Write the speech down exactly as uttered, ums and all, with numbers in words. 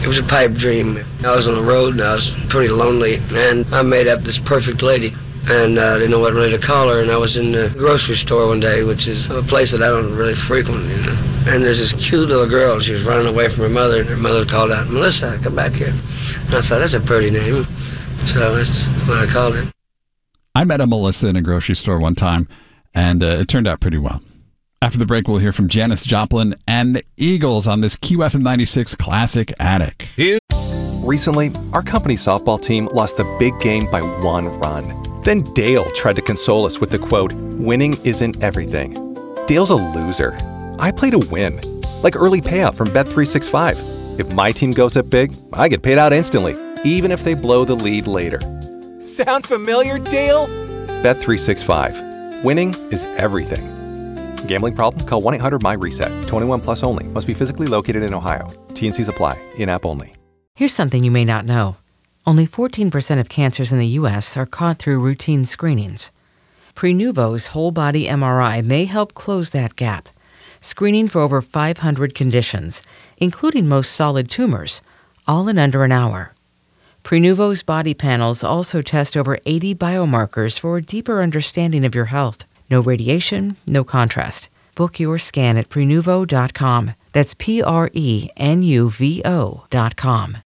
It was a pipe dream. I was on the road and I was pretty lonely, and I made up this perfect lady, and uh, I didn't know what really to call her, and I was in the grocery store one day, which is a place that I don't really frequent, you know, and there's this cute little girl. She was running away from her mother, and her mother called out, "Melissa, come back here." And I thought, that's a pretty name, so that's what I called it. I met a Melissa in a grocery store one time, and uh, it turned out pretty well. After the break, we'll hear from Janis Joplin and the Eagles on this Q F M ninety-six Classic Attic. Recently, our company softball team lost the big game by one run. Then Dale tried to console us with the quote, "Winning isn't everything." Dale's a loser. I play to win. Like early payout from Bet three sixty-five. If my team goes up big, I get paid out instantly, even if they blow the lead later. Sound familiar, Dale? Bet three sixty-five. Winning is everything. Gambling problem? Call one eight hundred M Y RESET. twenty-one plus only. Must be physically located in Ohio. T and Cs apply. In-app only. Here's something you may not know. Only fourteen percent of cancers in the U S are caught through routine screenings. Prenuvo's whole-body M R I may help close that gap, screening for over five hundred conditions, including most solid tumors, all in under an hour. Prenuvo's body panels also test over eighty biomarkers for a deeper understanding of your health. No radiation, no contrast. Book your scan at Prenuvo dot com. That's P R E N U V O dot com.